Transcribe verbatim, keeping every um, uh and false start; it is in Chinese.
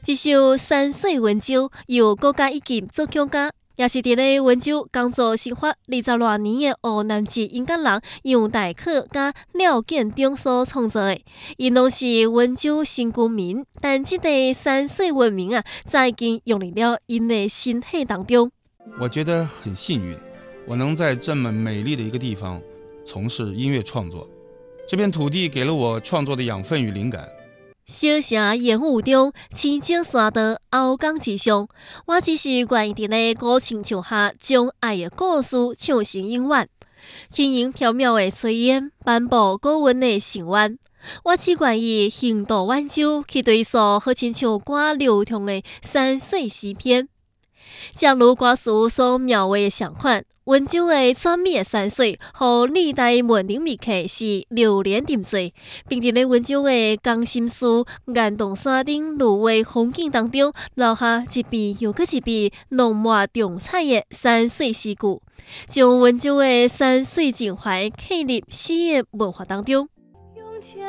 这首山水温州由国家一级作曲家，也是伫咧温州工作生活二十多年的湖南籍音乐人杨大可甲廖建中所创作的。因拢是温州新居民，但这个山水文明啊，早已经融入了因的心血当中。 我觉得很幸运，我能在这么美丽的一个地方从事音乐创作。这片土地给了我创作的养分与灵感。 小城烟雾中，青石山的后港之上，我只是愿意伫咧古青树下，将爱的故事唱成音乐。轻盈缥缈的炊烟，斑驳高温的城湾，我只愿意行到温州，去对诉好亲像歌流通的山水诗篇。正如歌词所描绘的相款，温州的壮美的山水，和历代文人秘客是流连沉醉，并伫咧温州的江心树、岩洞山顶芦苇风景当中，留下一笔又一笔浓墨重彩的山水诗句，将温州的山水情怀刻入诗的文化当中。